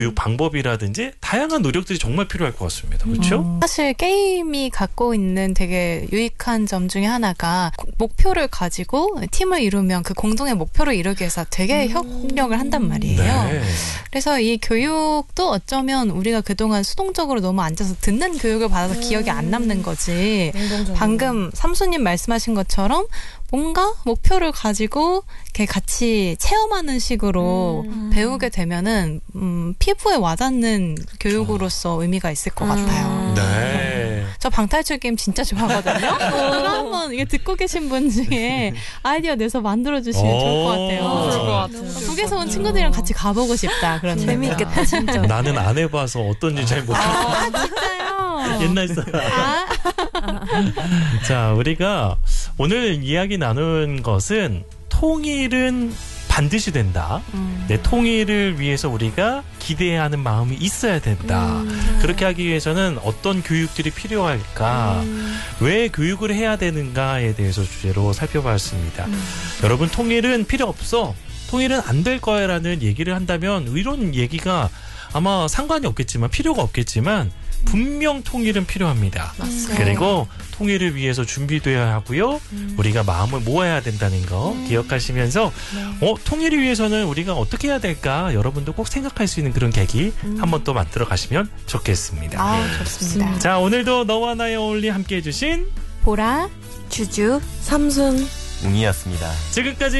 교육 방법이라든지 다양한 노력들이 정말 필요할 것 같습니다. 그렇죠? 사실 게임이 갖고 있는 되게 유익한 점 중에 하나가 목표를 가지고 팀을 이루면 그 공동의 목표를 이루기 위해서 되게 협력을 한단 말이에요. 네. 그래서 이 교육도 어쩌면 우리가 그동안 수동적으로 너무 앉아서 듣는 교육을 받아서 기억이 안 남는 거지. 방금 삼수님 말씀하신 것처럼 뭔가 목표를 가지고 이렇게 같이 체험하는 식으로 배우게 되면은 피부에 와닿는 교육으로서 의미가 있을 것 같아요. 네. 저 방탈출 게임 진짜 좋아하거든요. 그럼 한번 이게 듣고 계신 분 중에 아이디어 내서 만들어주시면 좋을 것 같아요. 좋을 것 같아요. 북에서 온 친구들이랑 같이 가보고 싶다. 그런 재미있겠다, 진짜. 나는 안 해봐서 어떤지 잘 모르겠어요. 진짜요? 옛날 사람. 자, 우리가 오늘 이야기 나눈 것은 통일은 반드시 된다. 내 통일을 위해서 우리가 기대해야 하는 마음이 있어야 된다. 그렇게 하기 위해서는 어떤 교육들이 필요할까? 왜 교육을 해야 되는가에 대해서 주제로 살펴봤습니다. 여러분, 통일은 필요 없어. 통일은 안 될 거야 라는 얘기를 한다면 이런 얘기가 아마 상관이 없겠지만 필요가 없겠지만 분명 통일은 필요합니다. 맞습니다. 그리고 통일을 위해서 준비되어야 하고요. 우리가 마음을 모아야 된다는 거 기억하시면서 통일을 위해서는 우리가 어떻게 해야 될까 여러분도 꼭 생각할 수 있는 그런 계기 한번 또 만들어 가시면 좋겠습니다. 좋습니다. 자, 오늘도 너와 나의 어울리 함께해 주신 보라, 주주, 삼순, 웅이었습니다. 지금까지